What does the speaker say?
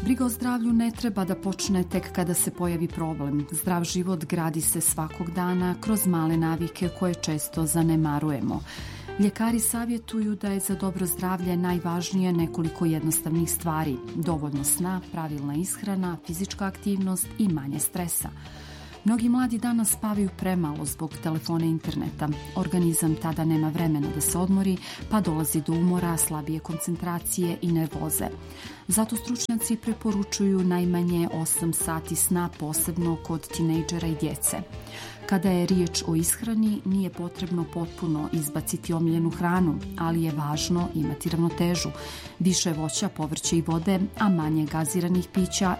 Briga o zdravlju ne treba da počne tek kada se pojavi problem. Zdrav život gradi se svakog dana kroz male navike koje često zanemarujemo. Ljekari savjetuju da je za dobro zdravlje najvažnije nekoliko jednostavnih stvari. Dovoljno sna, pravilna ishrana, fizička aktivnost i manje stresa. Mnogi mladi danas spavaju premalo zbog telefona i interneta. Organizam tada nema vremena da se odmori, pa dolazi do umora, slabije koncentracije i nervoze. Zato stručnjaci preporučuju najmanje 8 sati sna, posebno kod tinejdžera i djece. Kada je riječ o ishrani, nije potrebno potpuno izbaciti omiljenu hranu, ali je važno imati ravnotežu. Više voća, povrća i vode, a manje gaziranih pića